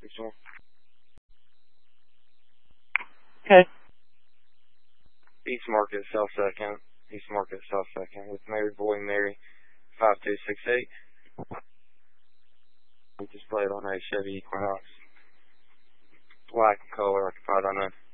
Okay. East Market, South Second. East Market, South Second. With Mary Boy Mary, 5268. We just played on a Chevy Equinox. Black color, occupied on a